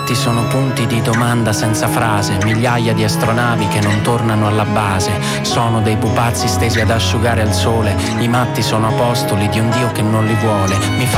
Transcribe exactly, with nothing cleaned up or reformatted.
fatti sono punti di domanda senza frase, migliaia di astronavi che non tornano alla base. Sono dei pupazzi stesi ad asciugare al sole, i matti sono apostoli di un Dio che non li vuole. Mi fa